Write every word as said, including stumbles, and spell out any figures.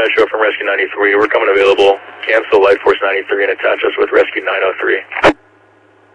Metro from Rescue ninety-three. We're coming available. Cancel Light Force ninety-three and attach us with Rescue nine oh three.